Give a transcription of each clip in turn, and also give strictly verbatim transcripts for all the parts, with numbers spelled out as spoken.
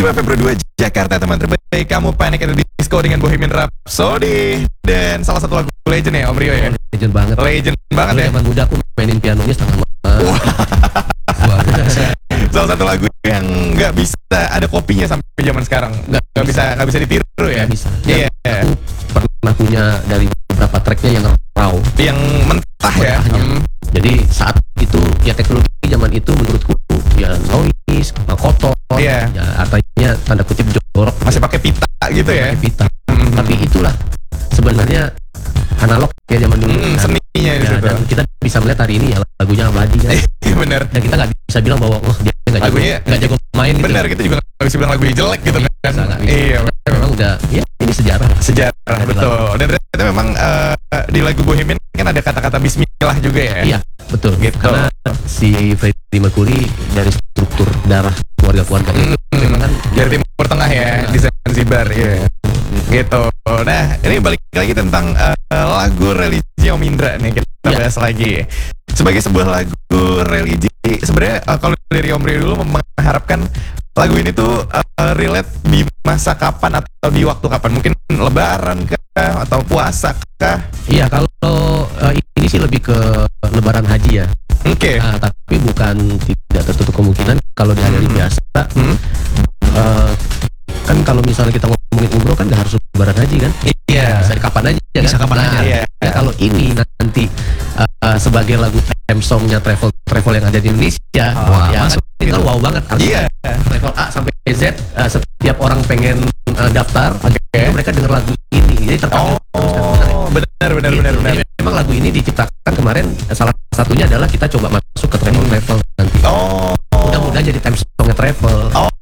lima Februari dua Jakarta, teman terbaik. Kamu Panic at the Disco dengan Bohemian Rhapsody. Dan salah satu lagu legend ya Om Rio ya. Legend banget. Legend banget ya. Zaman muda aku mainin pianonya setengah malam. Salah satu lagu yang nggak bisa ada kopinya sampai zaman sekarang. Nggak nggak bisa nggak bisa ditiru ya. Nggak bisa. Iya. Aku pernah punya dari beberapa tracknya yang raw, yang mentah ya. Hmm. Jadi saat itu ya teknologi zaman itu menurutku ya noise, kotor, Iya. ya artinya tanda kutip jorok, Masih pakai pita gitu ya. pakai pita. Hmm. Tapi itulah sebenarnya analog ya zaman dulu. Hmm, kan. seninya di Ya, situ. dan kita bisa melihat hari ini ya lagunya abadi kan. Iya benar. Dan kita nggak bisa bilang bahwa oh dia nggak jago, Lagunya- nggak jago main gitu. Benar, kita juga nggak bisa bilang lagunya jelek gitu Nggak kan. bisa, nggak bisa. Iya. Memang udah ya ini sejarah. Sejarah betul. Dan ternyata memang eh, di lagu Bohemian kan ada kata-kata Bismillah juga ya. Iya betul. Gitu. Karena si Freddie Mercury dari struktur darah keluarga-keluarga itu Hmm. memang kan Dari Timur Tengah ya, di Zanzibar ya. Gitu. Nah, ini balik lagi tentang eh, lagu religi Om Indra nih, kita Ya. bahas lagi. Sebagai sebuah lagu religi, sebenarnya eh, kalau dari Om Rio dulu mengharapkan lagu ini tuh eh, relate di masa kapan atau di waktu kapan? Mungkin Lebaran kah atau puasa kah? iya kalau eh, ini sih lebih ke Lebaran Haji ya. Oke. Nah, tapi bukan tidak tertutup kemungkinan kalau di hari Hmm. biasa. Hmm. eh, kan kalau misalnya kita ngomongin umroh kan nggak harus Lebaran Haji kan? Iya. Bisa di kapan aja. Bisa kan? kapan Nah, aja. Iya. ya kalau ini nanti uh, uh, sebagai lagu theme songnya travel travel yang ada di Indonesia, Wah, ya masuk kan itu wow banget. Iya. Travel A sampai Z, uh, setiap orang pengen uh, daftar, Oke. itu mereka denger lagu ini, jadi tertarik. Oh, benar benar Gitu. benar benar. Jadi memang lagu ini diciptakan kemarin, eh, salah satunya adalah kita coba masuk ke travel travel nanti. Oh. Mudah-mudahan jadi theme songnya travel.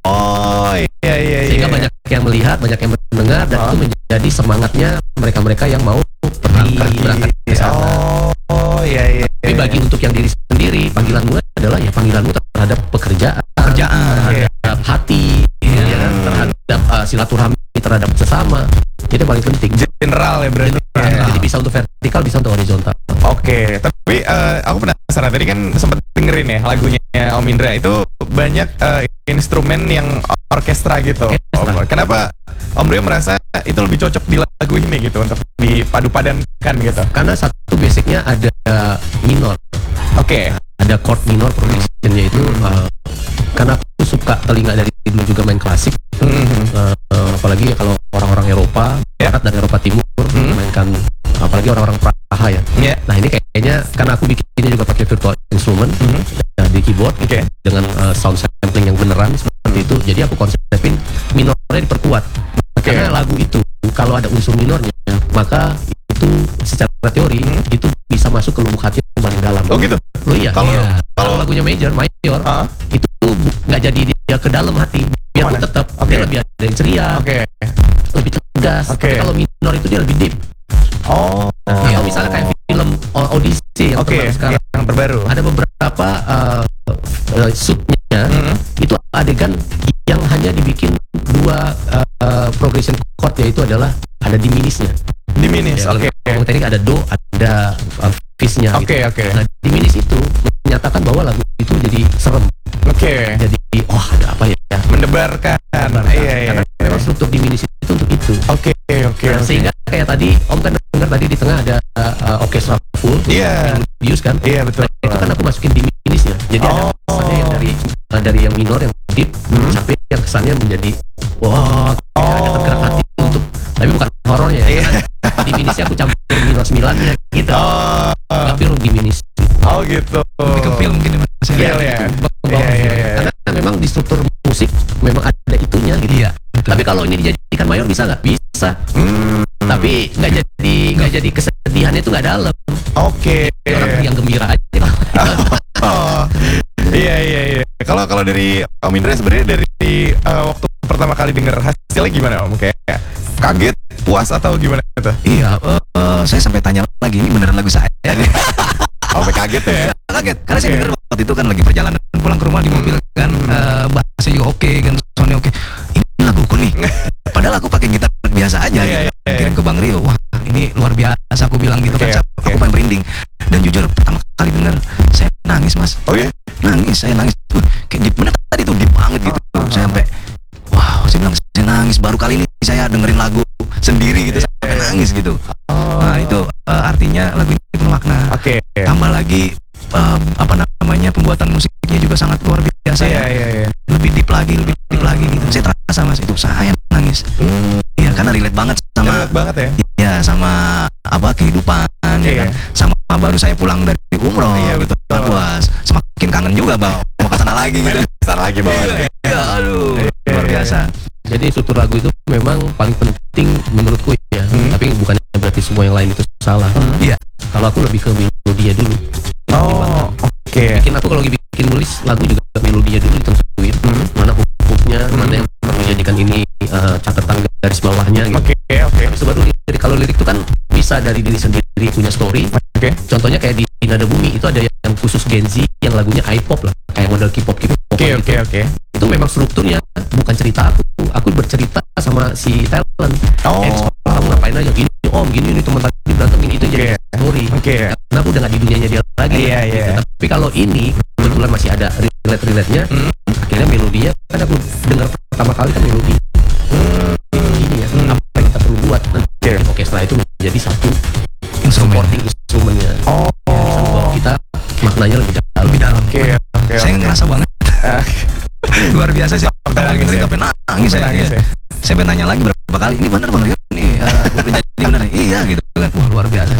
Oh, iya iya iya. Sehingga banyak yang melihat, banyak yang mendengar, dan Oh. itu menjadi semangatnya mereka-mereka yang mau pergi berangkat ke sana. Oh, iya iya. Tapi bagi untuk yang diri sendiri, panggilanmu adalah ya panggilanmu terhadap pekerjaan, Pekerjaan, terhadap hati, Iya. ya kan? terhadap uh, silaturahmi terhadap sesama. Itu yang paling penting. general ya berarti. Nah, jadi bisa untuk vertikal, bisa untuk horizontal. Oke, tapi eh, aku penasaran tadi kan sempat dengerin ya lagunya Om Indra itu banyak eh, instrumen yang orkestra gitu. Orkestra. Oh, kenapa Om Rio merasa itu lebih cocok di lagu ini gitu untuk dipadu-padankan gitu? Karena satu basicnya ada minor, Oke. ada chord minor progressionnya itu. uh, karena aku suka telinga dari dulu juga main klasik. Mhm. Uh, uh, apalagi kalau orang-orang Eropa, Ya. Barat dan Eropa Timur Hmm. mainkan, apalagi orang-orang Praha ya. Iya. Nah ini kayaknya karena aku bikinnya juga pakai virtual instrument Mhm. ya, di keyboard Oke. dengan uh, sound sampling yang beneran seperti itu. Jadi aku konsepin minornya diperkuat. Oke. Karena lagu itu kalau ada unsur minornya, maka itu secara teori Hmm. itu bisa masuk ke lubuk hati yang paling dalam. Oh gitu. Oh iya. Kalau- iya. kalau- kalau lagunya major, mayor Ah, itu bu- nggak jadi dia ke dalam hati. Biar Mana? tetap Oke. dia lebih ada yang ceria, Oke. lebih tegas. Oke. Tapi kalau minor itu dia lebih deep. Oh. Atau misalnya kayak film O- Odyssey yang Oke, terbaru sekarang, yang terbaru. ada beberapa uh, uh, shootnya Mhm. itu adegan yang hanya dibikin dua uh, uh, progression chord, yaitu adalah ada diminisnya. Diminis. Ya, Oke. kalau teknik ada do, ada uh, fizz-nya. Oke, gitu. oke. Nah, diminis itu menyatakan bahwa lagu itu jadi serem, Oke. jadi oh ada apa ya? Mendebarkan. Mendebarkan. Iya, iya. Karena memang struktur diminis itu untuk itu. Oke, oke, Nah, oke. sehingga kayak tadi Om kan dengar tadi di tengah ada uh, orkestra full, Iya. melodius kan? Iya, betul. Nah, itu kan aku masukin diminisnya. Jadi ada Oh. kesannya yang dari uh, dari yang minor yang deep Hmm. sampai yang kesannya menjadi wah, Oh. ada tergerak hati untuk, tapi bukan horornya ya. Iya. Karena diminisnya aku campur minor sembilannya gitu. Oh. Tapi lu diminis. Oh gitu. Lebih ke film mungkin mas. Iya, iya. Bawa Iya, iya, iya. Karena memang di struktur musik memang ada itunya gitu. Iya. Betul. Tapi kalau ini dijadikan mayor bisa nggak? Bisa. Hmm. Tapi nggak jadi nggak jadi kesedihannya itu nggak dalam. Oke. Orang yang gembira aja. Oh. Iya, iya, iya. Kalau kalau dari Om Indra sebenarnya dari eh, waktu pertama kali denger hasilnya gimana Om? Kayak kaget, puas atau gimana gitu? Iya. eh, eh, saya sampai tanya lagi ini beneran lagu saya. Oh, sampai kaget ya? Kaget karena saya Oke. dengar waktu itu kan lagi perjalanan pulang ke rumah di mobil kan, eh, bahasa juga oke kan, soundnya oke. Ini laguku nih. Padahal aku pakai gitar biasa aja. Iya, gitu. iya, iya. Kirim ke Bang Rio. Wah, ini luar biasa aku bilang gitu Oke, kan. oke. Aku pengen merinding. Dan jujur pertama kali dengar saya nangis mas. Oh ya? Nangis, saya nangis. Uh, kayak deep, bener tadi tuh deep banget gitu. Saya sampai wow, dengerin lagu sendiri gitu sampai nangis gitu. Nah itu uh, artinya lagu ini penuh makna. Oke. Tambah lagi uh, apa namanya pembuatan musiknya juga sangat luar biasa Iya ya. iya iya. Lebih deep lagi, lebih deep lagi gitu. Saya terasa mas itu saya nangis. Iya karena relate banget sama Relate banget ya. ya sama apa kehidupan ya Iya. kan. Sama baru saya pulang dari umroh Iya, gitu. betul. Wah, semakin kangen juga bang. Mau ke sana lagi gitu. Besar lagi banget. Ya, aduh, Iya, luar iya. biasa. Jadi struktur lagu itu memang paling penting menurutku ya. Hmm. Tapi bukan berarti semua yang lain itu salah. Iya. Kalau aku lebih ke melodinya dulu. Oh, oke. Bikin aku kalau lagi bikin nulis lagu juga melodinya dulu ditentuin. Hmm. Mana hook-hooknya, mana yang perlu dijadikan ini uh, catatan garis bawahnya gitu. Oke oke. Habis itu baru lirik. Kalau lirik itu kan bisa dari diri sendiri punya story. Oke. Contohnya kayak di Nada Bumi itu ada yang khusus Gen Z yang lagunya I-pop lah, kayak model K-pop K-pop Oke gitu. oke oke. Itu memang strukturnya bukan cerita aku. Aku bercerita sama si talent. Oh. Eh, sekolah kamu ngapain aja gini om gini ini teman tadi berantem ini itu jadi Oke. story. Oke. Karena aku udah gak di dunianya dia lagi. Iya, gitu. iya. Tapi kalau ini kebetulan masih ada relate relate-nya. Hmm. Akhirnya melodinya kan aku dengar pertama kali kan melodi. Ini ya Hmm. apa yang kita perlu buat nanti. Oke. Oke setelah itu menjadi satu Instrumen. supporting instrumennya. Oh. Yang bisa membawa kita maknanya lebih dalam. Lebih dalam. Oke oke. Saya oke. ngerasa banget. Ah. Luar biasa sih. Pertama kali Nangis dengerin ya? sampai nangis saya. Nangis Iya. ya. Saya pengen nanya lagi berapa kali. Ini benar bang Rio nih. Uh, udah jadi benar. Iya gitu kan. Wah luar biasa.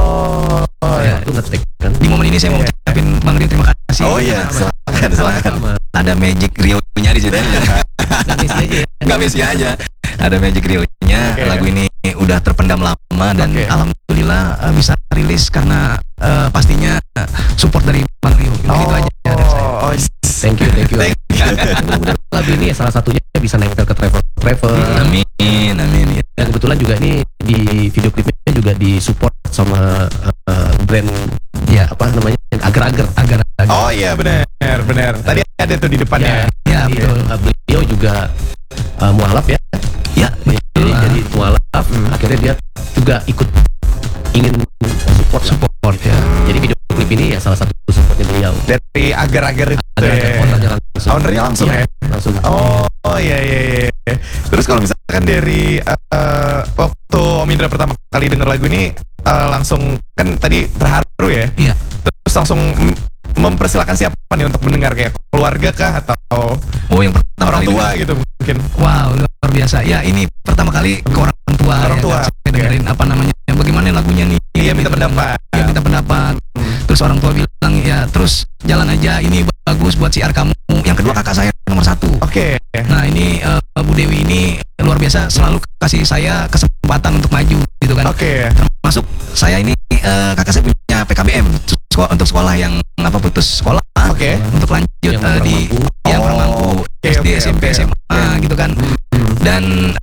Oh. Oh Ya, ya. itu ngetek kan. Di momen ini saya mau Iya. ucapin bang Rio terima kasih. Oh iya. Silakan silakan. Sama Ada magic Rio-nya di situ. nangis aja ya. Nggak misi aja. Ada magic Rio-nya. Oke. Lagu ini udah terpendam lama dan Oke. alhamdulillah uh, bisa rilis karena uh, pastinya uh, support dari bang Rio. Gitu aja dari saya. Oh. Thank you, thank you. Thank Mudah-mudahan lagu ini salah satunya bisa nempel ke travel travel. Amin, amin. Ya. Dan kebetulan juga ini di video klipnya juga disupport sama uh, brand Ya. apa namanya agar-agar Agar agar. Oh iya benar benar. Tadi ada tuh di depannya. Ya, Jadi, betul. uh, beliau juga uh, mualaf ya. Ya, Jadi, Ah. jadi mualaf akhirnya dia juga ikut ingin support support ya. Jadi video klip ini ya salah satu supportnya beliau. Dari agar-agar itu Agar-agar ya. ownernya langsung. Ownernya langsung Iya, ya. langsung. Oh, oh iya iya iya. Terus kalau misalkan dari eh, waktu Om Indra pertama kali denger lagu ini eh, langsung kan tadi terharu ya. Iya. Terus langsung mem- mempersilahkan siapa nih untuk mendengar kayak keluarga kah atau Oh yang pertama orang kali tua dengar. gitu mungkin. Wow luar biasa. Ya ini pertama kali ke orang tua. Orang ya, tua, kan. Saya dengerin apa namanya. Bagaimana lagunya nih. Iya minta pendapat. Iya minta pendapat. Terus orang tua bilang ya terus jalan aja ini bagus buat siar kamu. Yang kedua kakak saya nomor satu. Oke. Nah ini eh, Bu Dewi ini luar biasa selalu kasih saya kesempatan untuk maju gitu kan. Oke. Termasuk saya ini eh, kakak saya punya P K B M sekolah, untuk sekolah yang apa putus sekolah. Oke. Untuk lanjut Yang eh, kurang di mampu. yang kurang Oh, mampu oke, S D oke, S M P oke, S M A oke. gitu kan. Dan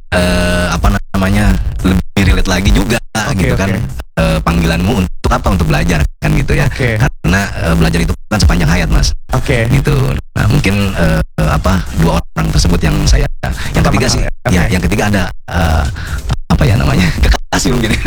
eh, apa namanya lebih relate lagi juga Oke, gitu kan. oke. Eh, panggilanmu untuk apa untuk belajar kan gitu ya. Oke. Karena eh, belajar itu kan sepanjang hayat mas Oke. gitu. Nah mungkin eh, apa dua orang tersebut yang saya yang Pertama ketiga sih kali, ya oke. yang ketiga ada eh, apa ya namanya kekasih mungkin.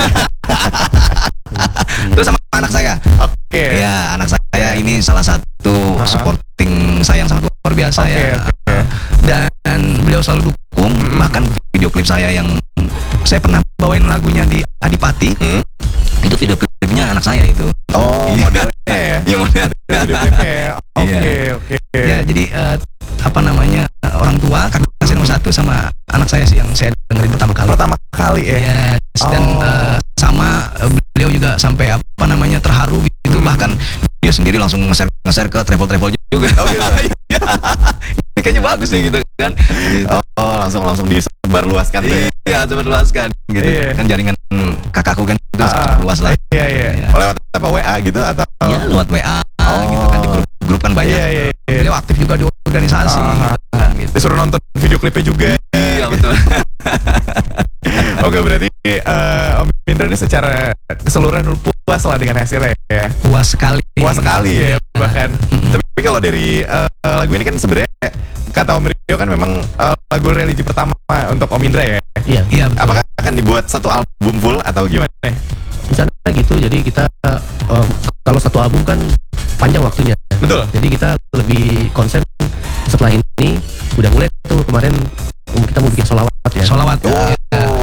Terus sama anak saya. Oke. Ya anak saya ini salah satu Ah. supporting saya yang sangat luar biasa Oke, ya. oke. Dan beliau selalu dukung. Hmm. Bahkan video klip saya yang saya pernah bawain lagunya di Adipati. Hmm. Itu video klipnya anak saya itu. Oh, Iya. modelnya ya. Iya model. Oke, Iya. oke. Ya jadi eh, apa namanya eh, orang tua kakak saya nomor satu sama anak saya sih yang saya dengerin pertama kali. Pertama kali ya. Yes, dan Oh. eh, sama eh, beliau juga sampai apa namanya terharu gitu. Bahkan dia sendiri langsung nge-share nge-share ke travel-travel juga. Oh, gitu. Ini kayaknya bagus nih gitu kan. Oh, langsung langsung disebar luaskan tuh. ya. Iya, coba luaskan gitu. Iya. Kan jaringan kakakku kan itu Ah, luas lah. Iya, iya. Iya. Oh, lewat apa W A gitu atau? Ya lewat W A gitu kan di grup, grup kan banyak. Iya, iya, iya. Beliau aktif juga di organisasi Ah, gitu kan gitu. Disuruh nonton video klipnya juga. Iya betul. Oke, berarti eh, Om Indra ini secara keseluruhan puas lah dengan hasilnya ya. Puas sekali. Puas sekali ya bahkan. Tapi kalau dari eh, lagu ini kan sebenarnya kata Om Rio kan memang eh, lagu religi pertama untuk Om Indra ya. Iya. Iya betul. Apakah akan dibuat satu album full atau gimana? Misalnya gitu, jadi kita um, kalau satu album kan panjang waktunya. Betul. Jadi kita lebih konsen setelah ini udah mulai tuh kemarin um, kita mau bikin sholawat ya. Sholawat. Oh, Ya.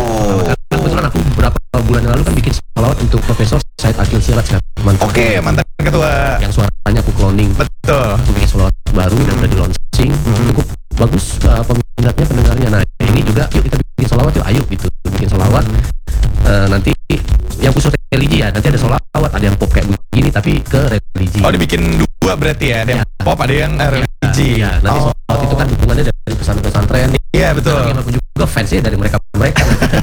bulan yang lalu kan bikin salawat untuk Profesor Said Akil Siraj kan. Mantan Oke, mantan ketua. yang suaranya aku cloning. Betul. Aku bikin salawat baru dan udah di launching. Cukup bagus uh, peminatnya, pendengarnya. Nah ini juga yuk kita bikin salawat yuk, ayo gitu bikin salawat. Uh, nanti yang khusus religi ya, nanti ada salawat, ada yang pop kayak begini tapi ke religi. Oh, dibikin dua berarti ya, ada yang Ya. pop, ada yang uh, religi. Iya, nanti Oh. salawat itu kan dukungannya dari pesantren-pesantren. Iya, betul. Yang aku juga fansnya dari mereka mereka.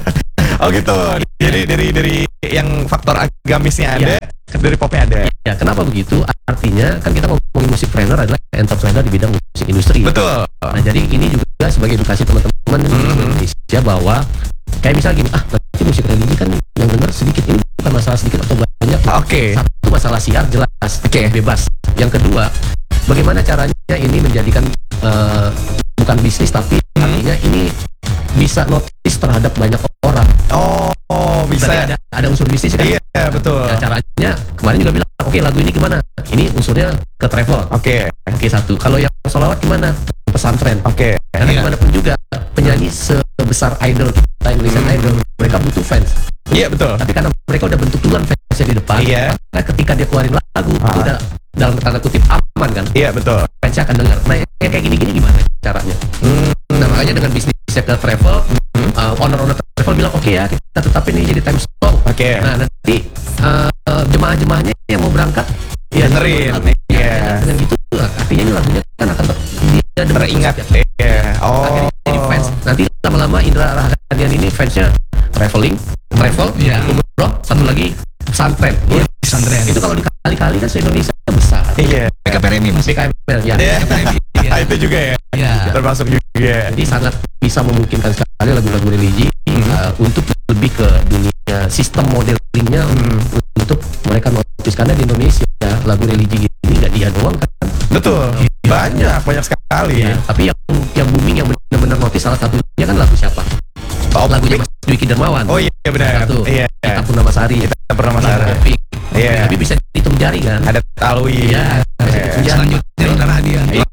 Oh gitu. Jadi dari dari yang faktor agamisnya ada, dari popnya ada. Ya, kenapa begitu? Artinya kan kita ngomongin musik trainer adalah entrepreneur di bidang musik industri. Betul. Nah, jadi ini juga sebagai edukasi teman-teman di Indonesia bahwa kayak misalnya gini, ah nanti musik religi kan yang dengar sedikit, ini bukan masalah sedikit atau banyak. Oke. Satu masalah siar jelas, Oke. bebas. Yang kedua, bagaimana caranya ini menjadikan eh, bukan bisnis tapi artinya ini bisa notice terhadap banyak orang. Oh, oh, bisa. Berarti ada ada unsur bisnis kan? Iya, betul. Nah, caranya kemarin juga bilang, oke lagu ini gimana? Ini unsurnya ke travel. Oke. Oke satu. Kalau yang solawat gimana? Pesantren. Oke. Karena Iya. gimana pun juga penyanyi sebesar idol kita, Indonesian Idol, mereka butuh fans. Iya, betul. Tapi karena mereka udah bentuk duluan fansnya di depan, Iya. nah ketika dia keluarin lagu, Ah. itu udah dalam tanda kutip aman kan? Iya, betul. Fansnya akan dengar. Nah yang kayak gini-gini gimana caranya? Hmm. Nah makanya dengan bisnisnya ke travel, uh, owner-owner travel bilang oke ya kita tetapin ini jadi time song. Oke. Nah nanti uh, uh, jemaah-jemaahnya yang mau berangkat ya Dengerin. lagu. Iya. Ya, dengan gitu lah. Artinya ini lagunya kan akan ter- dia denger Teringat. terus ya. Iya. Oh. Akhirnya jadi fans. Nanti lama-lama Indra Rahadian ini fansnya traveling, travel, Iya. umroh, satu lagi pesantren. Iya, pesantren. Itu kalau dikali-kali kan se-Indonesia besar. Iya. P K P R M I mas. B K M L ya. Iya. Iya. Itu juga ya. Iya. Termasuk juga. Jadi sangat bisa memungkinkan sekali lagu-lagu religi uh, untuk lebih ke dunia sistem modelingnya untuk mereka notice karena di Indonesia lagu religi ini nggak dia doang kan. Betul. Banyak, banyak sekali. Ya, tapi yang yang booming yang benar-benar notice salah satunya kan lagu siapa? Oh, Lagunya Mas Dwiki Darmawan. Oh iya benar. Satu. Iya. Kita pun nama Sari. Kita pernah masalah. Tapi Iya. tapi bisa dihitung jari kan. Ada Talwi. Iya. Iya. Iya. Selanjutnya Indra Rahadian. Amin.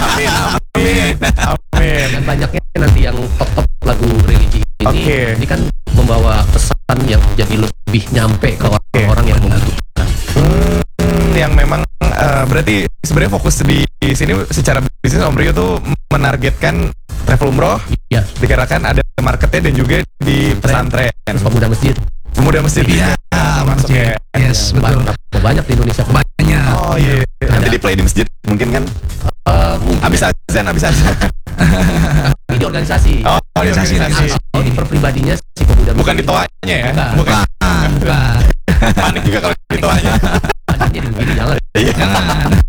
Amin. Amin. Dan banyaknya nanti yang top-top lagu religi ini, Oke. ini kan membawa pesan yang jadi lebih nyampe ke orang-orang yang membutuhkan. Hmm, yang memang eh, berarti sebenarnya fokus di, di sini secara bisnis Om Rio tuh menargetkan travel umroh, Ya, dikarenakan ada marketnya dan juga di pesantren, terus pemuda masjid. pemuda masjid. Iya. Termasuk ya. Yes, betul. Banyak, banyak di Indonesia. Banyak. Oh iya. Nanti di play di masjid mungkin kan? Eh, mungkin Abis azan, abis azan. ini organisasi. Oh, di Organisasi. organisasi. Kalau di perpribadinya si pemuda Bukan di masjid. toanya ya? Bukan. Bukan. Bukan. Bukan. Panik juga kalau di toanya. Badannya di begini jangan. Iya. Jangan.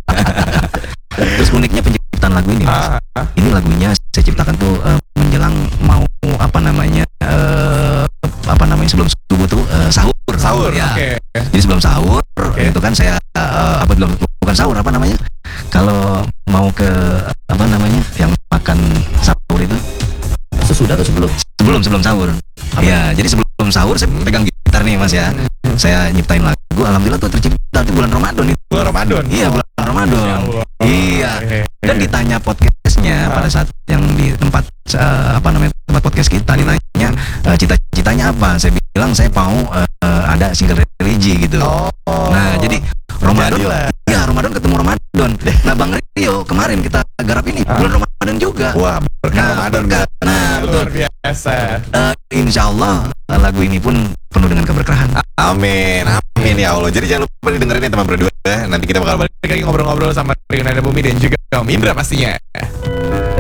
Terus uniknya penciptaan lagu ini mas. Ah, ah. Ini lagunya saya ciptakan tuh eh, menjelang mau apa namanya eh, apa namanya sebelum subuh tuh eh, sahur. Sahur. Ya. Oke. Jadi sebelum sahur itu kan saya eh, apa belum bukan sahur apa namanya? Kalau mau ke apa namanya yang makan sahur itu Sesudah atau sebelum? sebelum sebelum sahur. Iya, jadi sebelum sahur saya pegang gitar nih mas ya. Saya nyiptain lagu, alhamdulillah tuh tercipta tuh bulan Ramadan itu. Bulan Ramadan. Iya bulan Ramadan. Ya Allah. Iya. Oke. Dan ditanya podcastnya pada saat yang di tempat eh, apa namanya tempat podcast kita ditanya eh, cita-citanya apa? Saya bilang saya mau eh, eh, ada single religi gitu. Oh. Nah jadi Ramadan, Jadilah. ya Ramadan ketemu Ramadan. Nah Bang Rio kemarin kita garap ini Ah. bulan Ramadan juga. Wah, berkah Nah, Ramadan. berkah. Nah, betul. Luar biasa. Eh, insya Allah eh, lagu ini pun penuh dengan keberkahan. Amin, amin ya Allah. Jadi jangan lupa didengerin ya teman berdua. Nanti kita bakal balik lagi ngobrol-ngobrol sama Rio Nada Bumi dan juga Om Indra pastinya.